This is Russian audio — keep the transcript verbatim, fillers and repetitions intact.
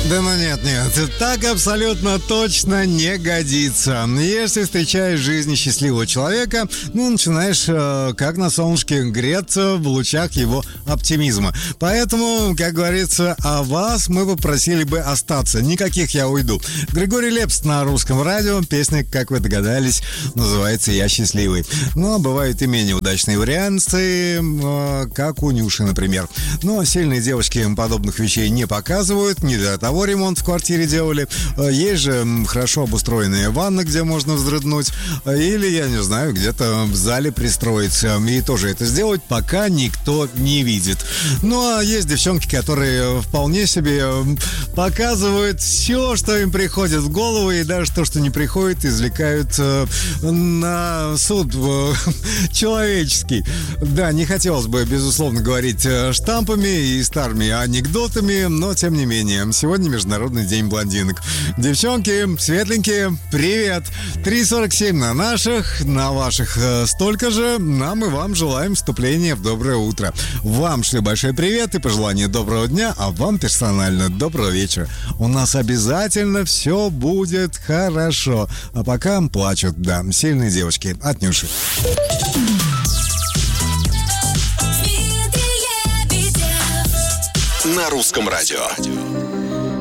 Да ну нет, нет, так абсолютно точно не годится. Если встречаешь в жизни счастливого человека, ну, начинаешь э, как на солнышке греться в лучах его оптимизма. Поэтому, как говорится, о вас мы попросили бы остаться. Никаких «я уйду». Григорий Лепс на Русском радио. Песня, как вы догадались, называется «Я счастливый». Но бывают и менее удачные варианты, э, как у Нюши, например. Но сильные девушки подобных вещей не показывают, не для того ремонт в квартире делали. Есть же хорошо обустроенная ванна, где можно взрыднуть. Или, я не знаю, где-то в зале пристроиться. И тоже это сделать, пока никто не видит. Ну, а есть девчонки, которые вполне себе показывают все, что им приходит в голову. И даже то, что не приходит, извлекают на суд человеческий. Да, не хотелось бы, безусловно, говорить штампами и старыми анекдотами, но, тем не менее, сегодня Международный день блондинок. Девчонки, светленькие, привет! три сорок семь на наших, на ваших э, столько же. Нам и вам желаем вступления в доброе утро. Вам шлю большой привет и пожелание доброго дня, а вам персонально доброго вечера. У нас обязательно все будет хорошо. А пока плачут, да, сильные девочки от Нюши. На Русском радио.